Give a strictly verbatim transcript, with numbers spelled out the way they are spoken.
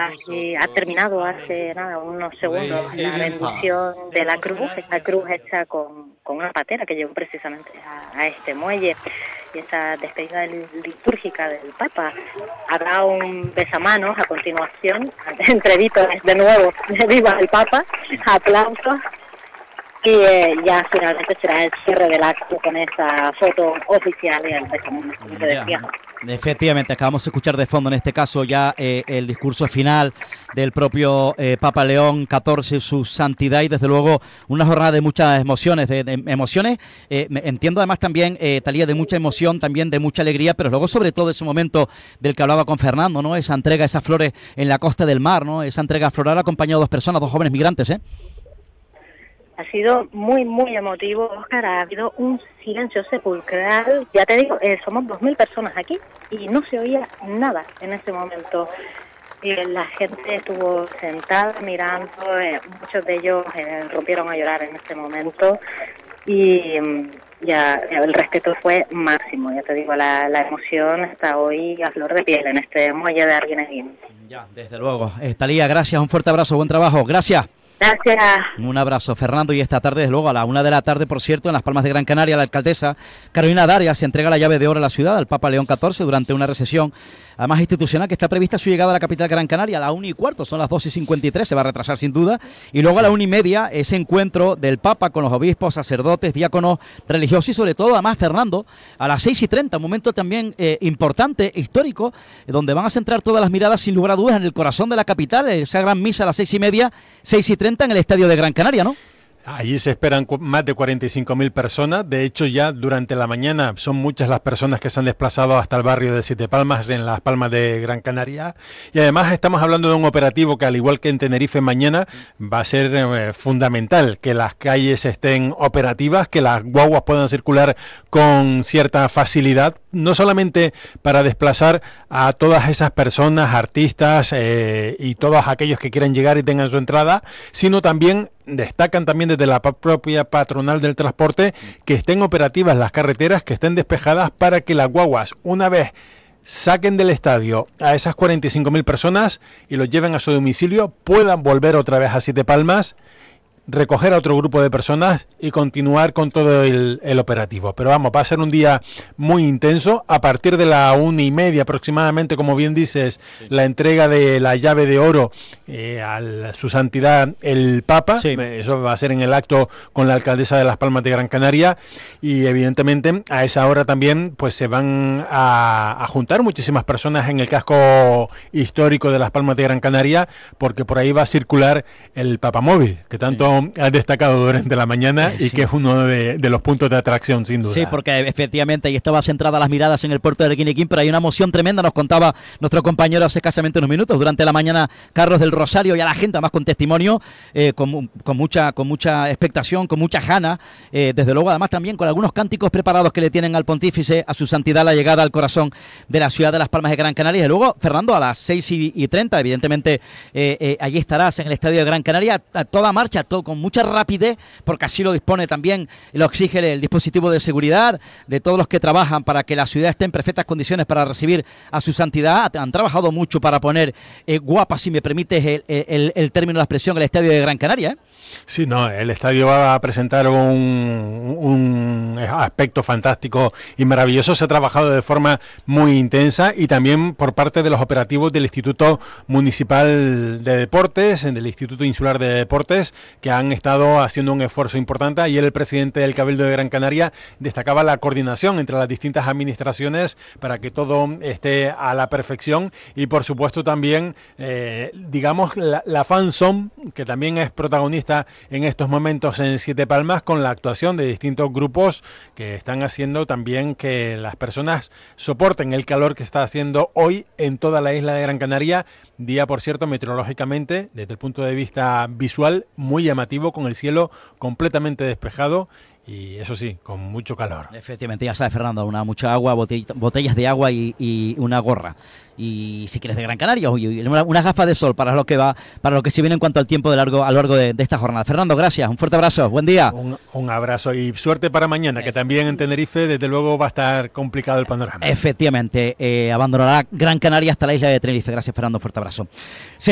ha, eh, ha terminado hace nada, unos segundos la bendición de la cruz, esta cruz hecha con, con una patera que llevó precisamente a, a este muelle, y esa despedida litúrgica del Papa. Habrá un besamanos a continuación, entre vítores de nuevo, viva el Papa, aplausos, y eh, ya finalmente será el cierre del acto con esa foto oficial y el besamanos, como te decía. Efectivamente, acabamos de escuchar de fondo en este caso ya eh, el discurso final del propio eh, Papa León catorce, su santidad, y desde luego una jornada de muchas emociones, de, de emociones, eh, entiendo además también, eh, Talía, de mucha emoción, también de mucha alegría, pero luego sobre todo ese momento del que hablaba con Fernando, ¿no? Esa entrega, esas flores en la costa del mar, ¿no? Esa entrega floral acompañado de dos personas, dos jóvenes migrantes, ¿eh? Ha sido muy, muy emotivo, Óscar. Ha habido un silencio sepulcral. Ya te digo, eh, somos dos mil personas aquí y no se oía nada en ese momento. Eh, la gente estuvo sentada mirando, eh, muchos de ellos eh, rompieron a llorar en ese momento y mm, ya, ya el respeto fue máximo. Ya te digo, la, la emoción está hoy a flor de piel en este muelle de Arguineguín. Ya, desde luego. Eh, Talía, gracias, un fuerte abrazo, buen trabajo, gracias. Gracias. Un abrazo, Fernando, y esta tarde, desde luego, a la una de la tarde, por cierto, en Las Palmas de Gran Canaria, la alcaldesa Carolina Darias se entrega la llave de oro a la ciudad al Papa León catorce durante una recesión, además institucional, que está prevista su llegada a la capital Gran Canaria a la una y cuarto, son las dos y cincuenta y tres, se va a retrasar sin duda, y luego sí, a la una y media, ese encuentro del Papa con los obispos, sacerdotes, diáconos, religiosos y sobre todo, además, Fernando, a las seis y treinta, un momento también eh, importante, histórico, donde van a centrar todas las miradas, sin lugar a dudas, en el corazón de la capital, esa gran misa a las seis y media, seis y treinta en el estadio de Gran Canaria, ¿no? Allí se esperan más de cuarenta y cinco mil personas. De hecho, ya durante la mañana son muchas las personas que se han desplazado hasta el barrio de Siete Palmas, en Las Palmas de Gran Canaria. Y además estamos hablando de un operativo que, al igual que en Tenerife mañana, va a ser eh, fundamental que las calles estén operativas, que las guaguas puedan circular con cierta facilidad, no solamente para desplazar a todas esas personas, artistas eh, y todos aquellos que quieran llegar y tengan su entrada, sino también destacan también desde la propia patronal del transporte que estén operativas las carreteras, que estén despejadas para que las guaguas, una vez saquen del estadio a esas cuarenta y cinco mil personas y los lleven a su domicilio, puedan volver otra vez a Siete Palmas, recoger a otro grupo de personas y continuar con todo el, el operativo. Pero vamos, va a ser un día muy intenso. A partir de la una y media aproximadamente, como bien dices, sí, la entrega de la llave de oro eh, a su santidad el Papa. Sí. Eso va a ser en el acto con la alcaldesa de Las Palmas de Gran Canaria, y evidentemente a esa hora también pues se van a, a juntar muchísimas personas en el casco histórico de Las Palmas de Gran Canaria, porque por ahí va a circular el papamóvil, que tanto sí has destacado durante la mañana sí, y que es uno de, de los puntos de atracción, sin duda. Sí, porque efectivamente ahí estaba centrada las miradas en el puerto de Arguineguín, pero hay una emoción tremenda, nos contaba nuestro compañero hace escasamente unos minutos, durante la mañana, Carlos del Rosario, y a la gente, además con testimonio, eh, con, con, mucha, con mucha expectación, con mucha gana, eh, desde luego, además también con algunos cánticos preparados que le tienen al pontífice, a su santidad, la llegada al corazón de la ciudad de Las Palmas de Gran Canaria. Y luego, Fernando, a las seis y treinta, evidentemente, eh, eh, allí estarás en el estadio de Gran Canaria, a toda marcha, todo con mucha rapidez, porque así lo dispone también, lo exige el dispositivo de seguridad de todos los que trabajan para que la ciudad esté en perfectas condiciones para recibir a su santidad. Han trabajado mucho para poner eh, guapa, si me permites el, el, el término de la expresión, el estadio de Gran Canaria, ¿eh? Sí, no, el estadio va a presentar un, un aspecto fantástico y maravilloso. Se ha trabajado de forma muy intensa, y también por parte de los operativos del Instituto Municipal de Deportes, del Instituto Insular de Deportes, que han estado haciendo un esfuerzo importante. Ayer el presidente del Cabildo de Gran Canaria destacaba la coordinación entre las distintas administraciones para que todo esté a la perfección, y por supuesto también, eh, digamos, la, la fanzone, que también es protagonista en estos momentos en Siete Palmas, con la actuación de distintos grupos que están haciendo también que las personas soporten el calor que está haciendo hoy en toda la isla de Gran Canaria. Día, por cierto, meteorológicamente, desde el punto de vista visual, muy llamativo, con el cielo completamente despejado y, eso sí, con mucho calor. Efectivamente, ya sabes, Fernando, una mucha agua, botell- botellas de agua y, y una gorra. Y si quieres de Gran Canaria, una, una gafa de sol para lo que va, para lo que se viene en cuanto al tiempo de largo, a lo largo de, de esta jornada. Fernando, gracias, un fuerte abrazo, buen día. Un, un abrazo y suerte para mañana, que también en Tenerife, desde luego, va a estar complicado el panorama. Efectivamente, eh, abandonará Gran Canaria hasta la isla de Tenerife. Gracias, Fernando, un fuerte abrazo.